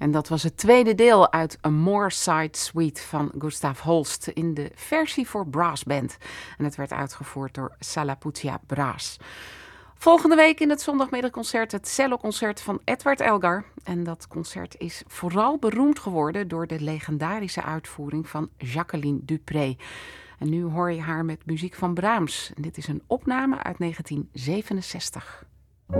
En dat was het tweede deel uit A Moorside Suite van Gustav Holst in de versie voor brassband. En het werd uitgevoerd door Salaputia Brass. Volgende week in het zondagmiddagconcert het celloconcert van Edward Elgar. En dat concert is vooral beroemd geworden door de legendarische uitvoering van Jacqueline Dupré. En nu hoor je haar met muziek van Brahms. En dit is een opname uit 1967.